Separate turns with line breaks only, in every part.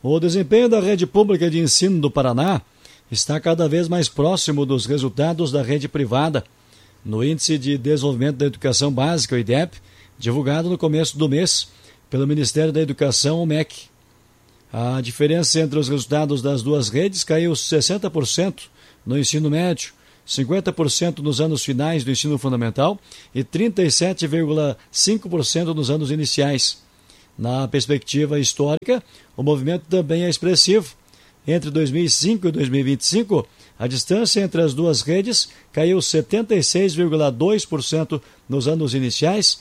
O desempenho da rede pública de ensino do Paraná está cada vez mais próximo dos resultados da rede privada. No Índice de Desenvolvimento da Educação Básica, o IDEB, divulgado no começo do mês pelo Ministério da Educação, o MEC. A diferença entre os resultados das duas redes caiu 60% no ensino médio, 50% nos anos finais do ensino fundamental e 37,5% nos anos iniciais. Na perspectiva histórica, o movimento também é expressivo. Entre 2005 e 2025, a distância entre as duas redes caiu 76,2% nos anos iniciais,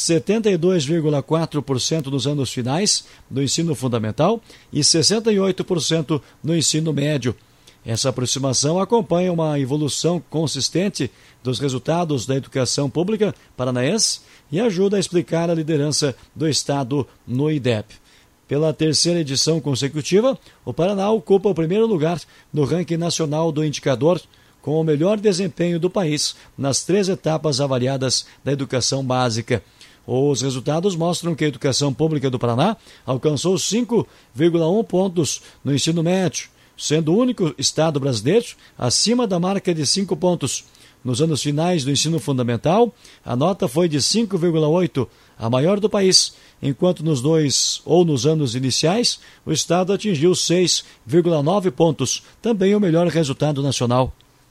72,4% nos anos finais do ensino fundamental e 68% no ensino médio. Essa aproximação acompanha uma evolução consistente dos resultados da educação pública paranaense e ajuda a explicar a liderança do Estado no IDEB. Pela terceira edição consecutiva, o Paraná ocupa o primeiro lugar no ranking nacional do indicador, com o melhor desempenho do país nas 3 etapas avaliadas da educação básica. Os resultados mostram que a educação pública do Paraná alcançou 5,1 pontos no ensino médio, sendo o único estado brasileiro acima da marca de 5 pontos. Nos anos finais do ensino fundamental, a nota foi de 5,8, a maior do país, enquanto nos anos iniciais, o estado atingiu 6,9 pontos, também o melhor resultado nacional.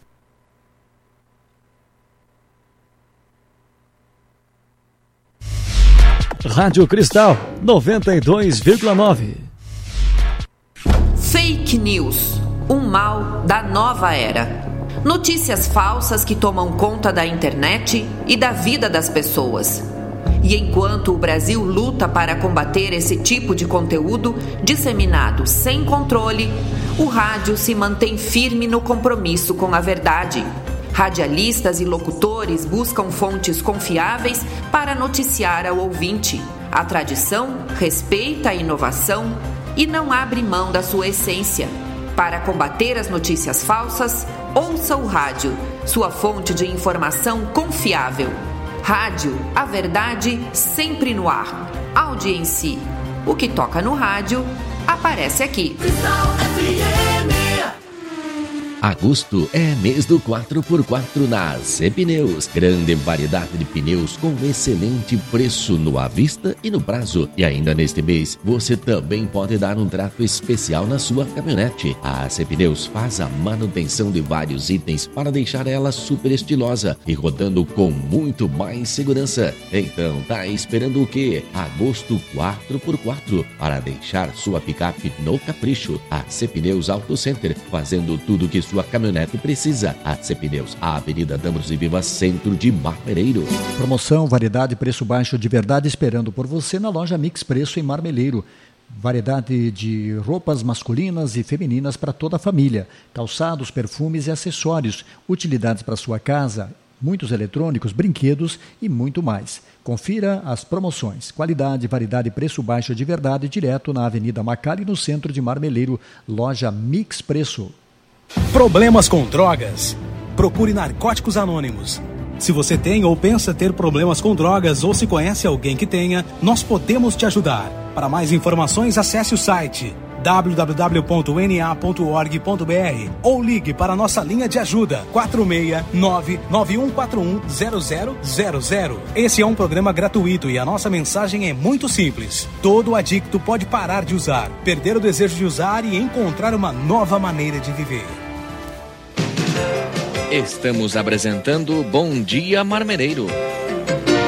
Rádio Cristal 92,9.
Fake News, um mal da nova era. Notícias falsas que tomam conta da internet e da vida das pessoas. E enquanto o Brasil luta para combater esse tipo de conteúdo disseminado sem controle, o rádio se mantém firme no compromisso com a verdade. Radialistas e locutores buscam fontes confiáveis para noticiar ao ouvinte. A tradição respeita a inovação e não abre mão da sua essência. Para combater as notícias falsas, ouça o rádio, sua fonte de informação confiável. Rádio, a verdade sempre no ar. Audiência. O que toca no rádio, aparece aqui.
Agosto é mês do 4x4 na Zé Pneus. Grande variedade de pneus com excelente preço no à vista e no prazo. E ainda neste mês, você também pode dar um trato especial na sua caminhonete. A Zé Pneus faz a manutenção de vários itens para deixar ela super estilosa e rodando com muito mais segurança. Então, tá esperando o quê? Agosto 4x4 para deixar sua picape no capricho. A Zé Pneus Auto Center, fazendo tudo que sua caminhonete precisa. A Zé Pneus, a Avenida Damos e Viva, centro de Marmeleiro.
Promoção, variedade, preço baixo de verdade esperando por você na loja Mix Preço em Marmeleiro. Variedade de roupas masculinas e femininas para toda a família. Calçados, perfumes e acessórios. Utilidades para sua casa, muitos eletrônicos, brinquedos e muito mais. Confira as promoções. Qualidade, variedade e preço baixo de verdade direto na Avenida Macali, no centro de Marmeleiro. Loja Mix Preço.
Problemas com drogas? Procure Narcóticos Anônimos. Se você tem ou pensa ter problemas com drogas ou se conhece alguém que tenha, nós podemos te ajudar. Para mais informações, acesse o site www.na.org.br ou ligue para a nossa linha de ajuda 469-9141-0000. Esse é um programa gratuito e a nossa mensagem é muito simples. Todo adicto pode parar de usar, perder o desejo de usar e encontrar uma nova maneira de viver.
Estamos apresentando Bom Dia Marmeleiro.